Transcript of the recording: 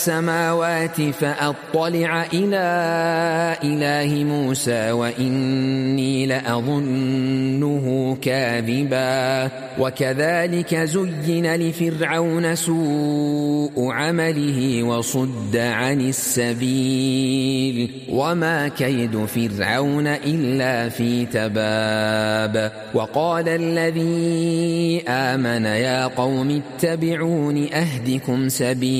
السماوات فأطلع إلى إله موسى وإني لأظنه كاذبا وكذلك زين لفرعون سوء عمله وصد عن السبيل وما كيد فرعون إلا في تباب وقال الذي آمن يا قوم اتبعون أهدكم سبيلا